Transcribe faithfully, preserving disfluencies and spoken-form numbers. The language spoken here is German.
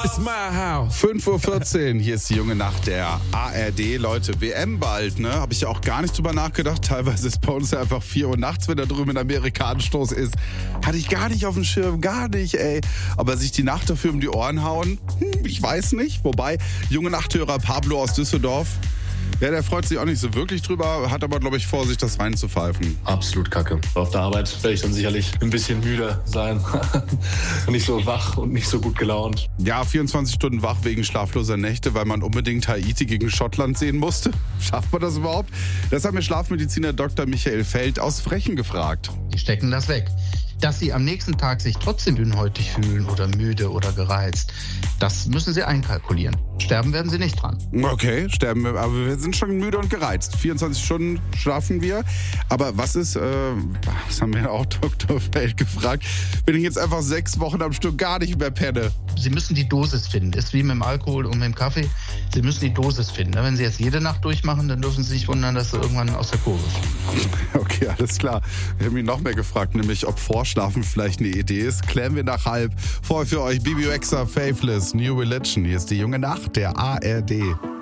It's my house. fünf Uhr vierzehn, hier ist die junge Nacht der A R D. Leute, W M bald, ne? Habe ich ja auch gar nicht drüber nachgedacht. Teilweise ist bei uns ja einfach vier Uhr nachts, wenn da drüben ein Amerikanenstoß ist. Hatte ich gar nicht auf dem Schirm, gar nicht, ey. Aber sich die Nacht dafür um die Ohren hauen, hm, ich weiß nicht. Wobei, junge Nachthörer Pablo aus Düsseldorf, ja, der freut sich auch nicht so wirklich drüber, hat aber, glaube ich, vor, sich das reinzupfeifen. Absolut kacke. Auf der Arbeit werde ich dann sicherlich ein bisschen müde sein. Nicht so wach und nicht so gut gelaunt. Ja, vierundzwanzig Stunden wach wegen schlafloser Nächte, weil man unbedingt Haiti gegen Schottland sehen musste. Schafft man das überhaupt? Das hat mir Schlafmediziner Doktor Michael Feld aus Frechen gefragt. Die stecken das weg. Dass sie am nächsten Tag sich trotzdem dünnhäutig fühlen oder müde oder gereizt, das müssen sie einkalkulieren. Sterben werden sie nicht dran. Okay, sterben wir, aber wir sind schon müde und gereizt. vierundzwanzig Stunden schlafen wir. Aber was ist, äh, das haben wir auch Doktor Feld gefragt, wenn ich jetzt einfach sechs Wochen am Stück gar nicht mehr penne? Sie müssen die Dosis finden. Ist wie mit dem Alkohol und mit dem Kaffee. Sie müssen die Dosis finden. Wenn Sie jetzt jede Nacht durchmachen, dann dürfen Sie sich wundern, dass Sie irgendwann aus der Kurve fliegen. Okay, alles klar. Wir haben ihn noch mehr gefragt, nämlich ob Vorschlafen vielleicht eine Idee ist. Klären wir nach halb. Vorher für euch B B Rexha, Faithless, New Religion. Hier ist die junge Nacht der A R D.